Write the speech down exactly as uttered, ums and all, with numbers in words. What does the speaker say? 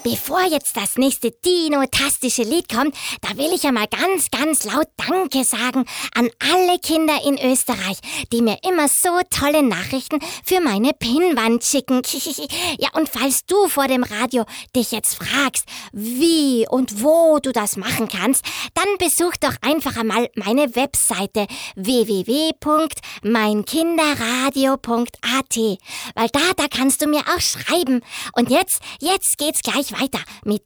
bevor jetzt das nächste dino-tastische Lied kommt, da will ich ja mal ganz, ganz laut Danke sagen an alle Kinder in Österreich, die mir immer so tolle Nachrichten für meine Pinnwand schicken. Ja, und falls du vor dem Radio dich jetzt fragst, wie und wo du das machen kannst, dann besuch doch einfach einmal meine Webseite w w w punkt mein kinderradio punkt a t, weil da, da kannst du mir auch schreiben. Und jetzt, jetzt geht's gleich weiter mit